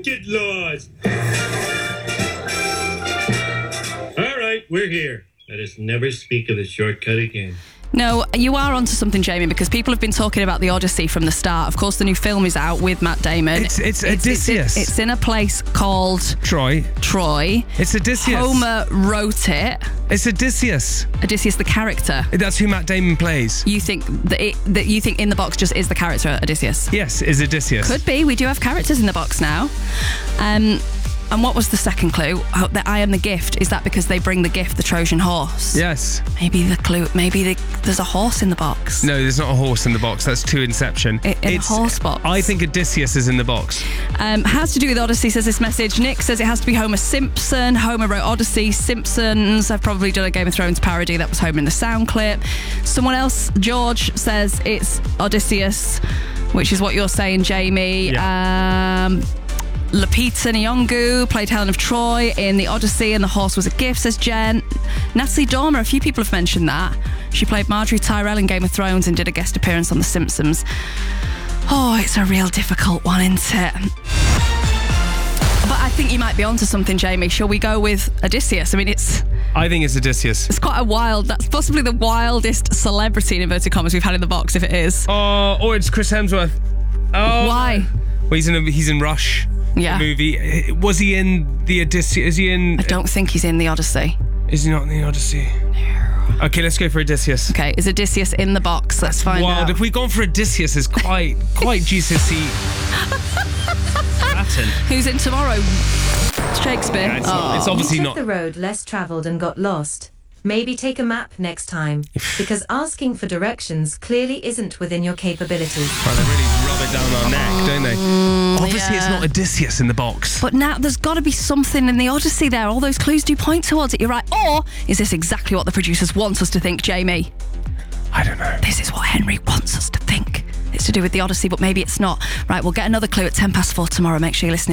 get lost. All right, we're here. Let us never speak of the shortcut again. No, you are onto something, Jamie, because people have been talking about the Odyssey from the start. Of course, the new film is out with Matt Damon. It's Odysseus. It's in a place called Troy. It's Odysseus. Homer wrote it. It's Odysseus. Odysseus, the character. That's who Matt Damon plays. You think that you think in the box just is the character Odysseus? Yes, is Odysseus. Could be. We do have characters in the box now. And what was the second clue? Oh, that I am the gift. Is that because they bring the gift, the Trojan horse? Yes. Maybe the clue. There's a horse in the box. No, there's not a horse in the box. That's too Inception. It's a horse box. I think Odysseus is in the box. Has to do with Odyssey, says this message. Nick says it has to be Homer Simpson. Homer wrote Odyssey. Simpsons have probably done a Game of Thrones parody. That was Homer in the sound clip. Someone else, George, says it's Odysseus, which is what you're saying, Jamie. Yeah. Lupita Nyong'o played Helen of Troy in The Odyssey, and the horse was a gift, says Jen. Natalie Dormer, a few people have mentioned that. She played Marjorie Tyrell in Game of Thrones and did a guest appearance on The Simpsons. Oh, it's a real difficult one, isn't it? But I think you might be onto something, Jamie. Shall we go with Odysseus? I mean, I think it's Odysseus. It's quite a wild... That's possibly the wildest celebrity, in inverted commas, we've had in the box, if it is. Or it's Chris Hemsworth. Oh. Why? Well, he's in Rush. Yeah. Movie. Was he in the Odyssey? Is he in... I don't think he's in the Odyssey. Is he not in the Odyssey? No. Okay, let's go for Odysseus. Okay, is Odysseus in the box? Let's find out. If we've gone for Odysseus, it's quite GCSE Latin. Who's in tomorrow? Shakespeare. Yeah, it's obviously not. The road less travelled and got lost. Maybe take a map next time, because asking for directions clearly isn't within your capabilities. Well, they really rub it down our neck, don't they? Obviously, it's not Odysseus in the box. But now there's got to be something in the Odyssey there. All those clues do point towards it. You're right. Or is this exactly what the producers want us to think, Jamie? I don't know. This is what Henry wants us to think. It's to do with the Odyssey, but maybe it's not. Right, we'll get another clue at 4:10 tomorrow. Make sure you're listening.